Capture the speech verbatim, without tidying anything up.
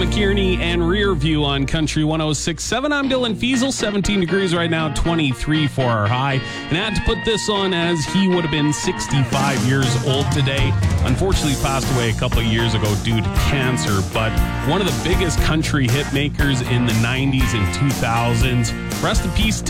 McKierney and Rear View on Country one oh six point seven. I'm Dylan Fiesel, seventeen degrees right now, twenty-three for our high. And I had to put this on as he would have been sixty-five years old today. Unfortunately passed away a couple of years ago due to cancer, but one of the biggest country hit makers in the nineties and two thousands. Rest in peace,